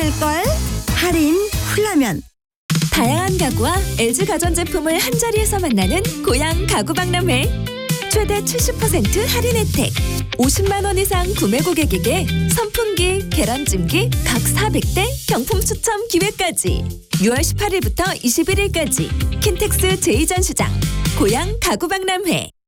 쌀걸? 할인 훌라면. 다양한 가구와 LG 가전제품을 한자리에서 만나는 고양 가구박람회. 최대 70% 할인 혜택. 50만 원 이상 구매 고객에게 선풍기, 계란찜기 각 400대 경품 추첨 기회까지. 6월 18일부터 21일까지 킨텍스 제2전시장 고양 가구박람회.